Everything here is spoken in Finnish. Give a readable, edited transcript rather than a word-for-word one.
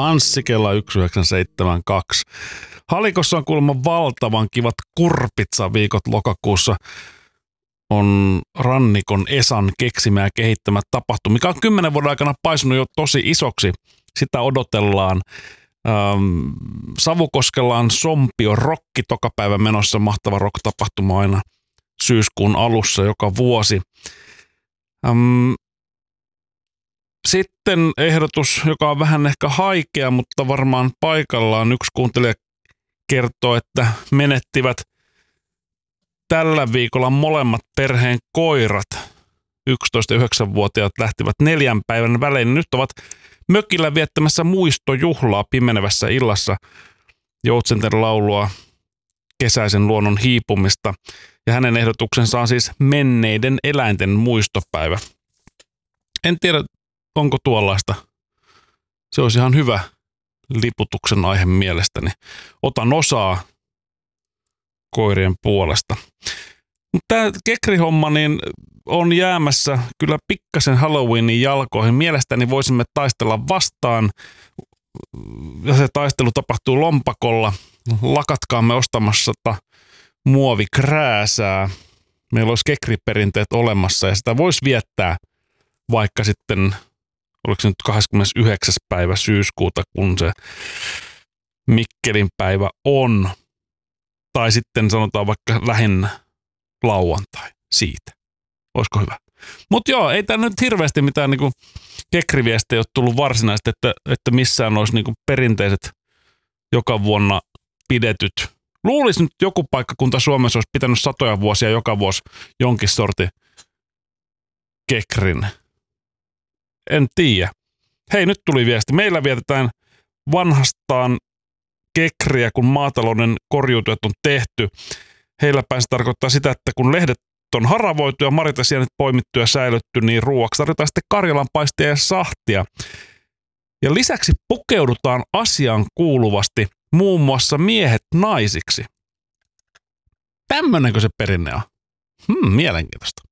Anssi Kela 1972. Halikossa on kuulemma valtavan kivat kurpitsaviikot lokakuussa. On Rannikon Esan keksimä ja kehittämä tapahtuma, mikä on 10 vuoden aikana paisunut jo tosi isoksi. Sitä odotellaan. Savukoskella on Sompio Rokki tokapäivä menossa, mahtava rock-tapahtuma aina syyskuun alussa joka vuosi. Sitten ehdotus, joka on vähän ehkä haikea, mutta varmaan paikallaan. Yksi kuuntelija kertoo, että menettivät tällä viikolla molemmat perheen koirat. 11- ja 9-vuotiaat lähtivät 4 päivän välein. Nyt ovat mökillä viettämässä muistojuhlaa pimenevässä illassa. Joutsenten laulua kesäisen luonnon hiipumista. Ja hänen ehdotuksensa on siis menneiden eläinten muistopäivä. En tiedä, onko tuollaista. Se olisi ihan hyvä liputuksen aihe mielestäni. Otan osaa koirien puolesta. Mutta tämä kekrihomma niin on jäämässä kyllä pikkasen Halloweenin jalkoihin. Mielestäni voisimme taistella vastaan. Ja se taistelu tapahtuu lompakolla. Lakatkaamme ostamassa muovikrääsää. Meillä olisi kekriperinteet olemassa ja sitä voisi viettää vaikka sitten, oliko se nyt 29. päivä syyskuuta, kun se Mikkelin päivä on. Tai sitten sanotaan vaikka lähinnä lauantai siitä. Olisiko hyvä? Mutta joo, ei täällä nyt hirveästi mitään niinku kekriviestejä ole tullut varsinaisesti, että missään olisi niinku perinteiset joka vuonna pidetyt. Luulisi nyt joku paikkakunta Suomessa olisi pitänyt satoja vuosia joka vuosi jonkin sortin kekrin. En tiedä. Hei, nyt tuli viesti. Meillä vietetään vanhastaan kekriä, kun maatalouden korjuutyöt on tehty. Heillä päin se tarkoittaa sitä, että kun lehdet on haravoitu ja maritasienet poimittu ja säilytty, niin ruuaksi tarjotaan sitten karjalanpaistia ja sahtia. Ja lisäksi pukeudutaan asiaan kuuluvasti muun muassa miehet naisiksi. Tämmönenkö se perinne on? Mielenkiintoista.